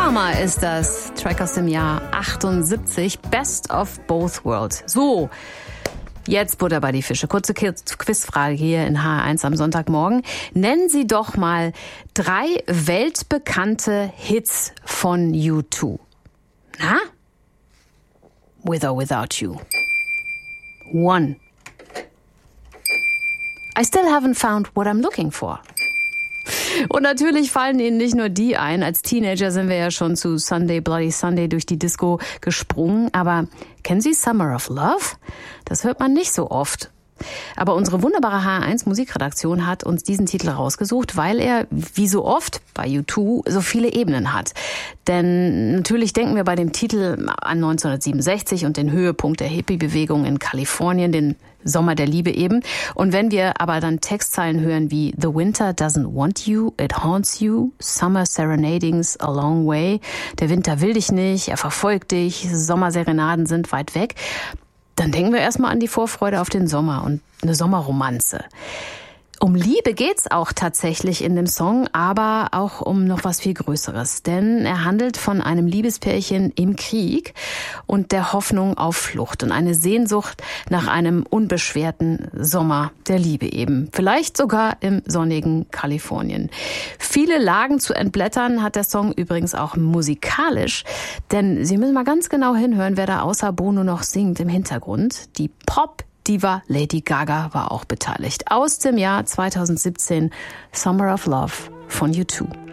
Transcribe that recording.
Karma ist das, Track aus dem Jahr 78, Best of Both Worlds. So, jetzt Butter bei die Fische. Kurze Quizfrage hier in HR1 am Sonntagmorgen. Nennen Sie doch mal 3 weltbekannte Hits von U2. Na? With or Without You. 1. I still haven't found what I'm looking for. Und natürlich fallen Ihnen nicht nur die ein. Als Teenager sind wir ja schon zu Sunday Bloody Sunday durch die Disco gesprungen. Aber kennen Sie Summer of Love? Das hört man nicht so oft. Aber unsere wunderbare HR1 Musikredaktion hat uns diesen Titel rausgesucht, weil er, wie so oft bei U2, so viele Ebenen hat. Denn natürlich denken wir bei dem Titel an 1967 und den Höhepunkt der Hippie-Bewegung in Kalifornien, den Sommer der Liebe eben. Und wenn wir aber dann Textzeilen hören wie The winter doesn't want you, it haunts you, summer serenadings a long way, der Winter will dich nicht, er verfolgt dich, Sommerserenaden sind weit weg, dann denken wir erstmal an die Vorfreude auf den Sommer und eine Sommerromanze. Um Liebe geht's auch tatsächlich in dem Song, aber auch um noch was viel Größeres. Denn er handelt von einem Liebespärchen im Krieg und der Hoffnung auf Flucht und eine Sehnsucht nach einem unbeschwerten Sommer der Liebe eben. Vielleicht sogar im sonnigen Kalifornien. Viele Lagen zu entblättern hat der Song übrigens auch musikalisch, denn Sie müssen mal ganz genau hinhören, wer da außer Bono noch singt im Hintergrund. Die Pop-Diva Lady Gaga war auch beteiligt. Aus dem Jahr 2017 Summer of Love von U2.